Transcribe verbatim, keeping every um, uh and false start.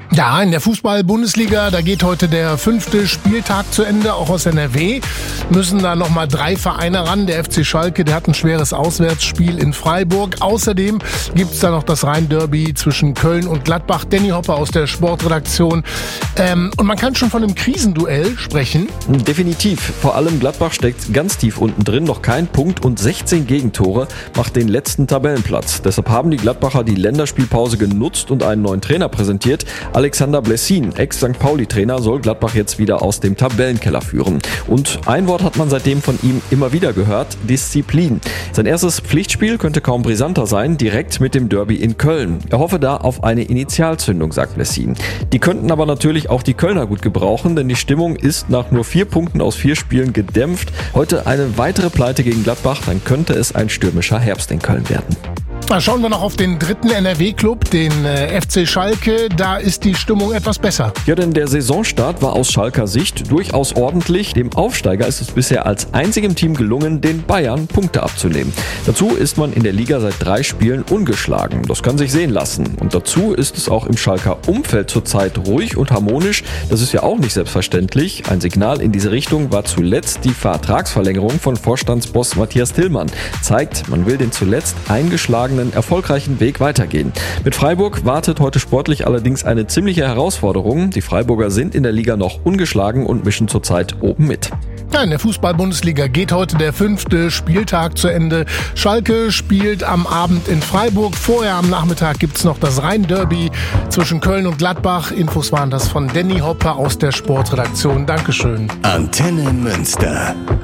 Ja, in der Fußball-Bundesliga, da geht heute der fünfte Spieltag zu Ende. Auch aus N R W müssen da nochmal drei Vereine ran. Der F C Schalke, der hat ein schweres Auswärtsspiel in Freiburg. Außerdem gibt's da noch das Rhein-Derby zwischen Köln und Gladbach. Danny Hopper aus der Sportredaktion. Ähm, und man kann schon von einem Krisenduell sprechen. Definitiv. Vor allem Gladbach steckt ganz tief unten drin. Noch kein Punkt und sechzehn Gegentore macht den letzten Tabellenplatz. Deshalb haben die Gladbacher die Länderspielpause genutzt und einen neuen Trainer präsentiert. Alexander Blessin, Ex-Sankt Pauli-Trainer, soll Gladbach jetzt wieder aus dem Tabellenkeller führen. Und ein Wort hat man seitdem von ihm immer wieder gehört: Disziplin. Sein erstes Pflichtspiel könnte kaum brisanter sein, direkt mit dem Derby in Köln. Er hoffe da auf eine Initialzündung, sagt Blessin. Die könnten aber natürlich auch die Kölner gut gebrauchen, denn die Stimmung ist nach nur vier Punkten aus vier Spielen gedämpft. Heute eine weitere Pleite gegen Gladbach, dann könnte es ein stürmischer Herbst in Köln werden. Schauen wir noch auf den dritten N R W-Club, den äh, F C Schalke. Da ist die Stimmung etwas besser. Ja, denn der Saisonstart war aus Schalker Sicht durchaus ordentlich. Dem Aufsteiger ist es bisher als einzigem Team gelungen, den Bayern Punkte abzunehmen. Dazu ist man in der Liga seit drei Spielen ungeschlagen. Das kann sich sehen lassen. Und dazu ist es auch im Schalker Umfeld zurzeit ruhig und harmonisch. Das ist ja auch nicht selbstverständlich. Ein Signal in diese Richtung war zuletzt die Vertragsverlängerung von Vorstandsboss Matthias Tillmann. Zeigt, man will den zuletzt eingeschlagenen erfolgreichen Weg weitergehen. Mit Freiburg wartet heute sportlich allerdings eine ziemliche Herausforderung. Die Freiburger sind in der Liga noch ungeschlagen und mischen zurzeit oben mit. Ja, in der Fußball-Bundesliga geht heute der fünfte Spieltag zu Ende. Schalke spielt am Abend in Freiburg. Vorher am Nachmittag gibt's noch das Rhein-Derby zwischen Köln und Gladbach. Infos waren das von Danny Hopper aus der Sportredaktion. Dankeschön. Antenne Münster.